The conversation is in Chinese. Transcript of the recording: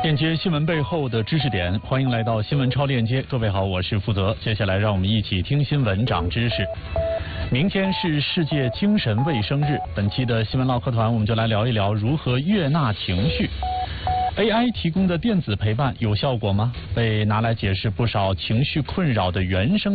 链接新闻背后的知识点，欢迎来到新闻超链接。各位好，我是负责。接下来让我们一起听新闻长知识。明天是世界精神卫生日，本期的新闻唠嗑团我们就来聊一聊如何悦纳情绪。AI 提供的电子陪伴有效果吗？被拿来解释不少情绪困扰的原生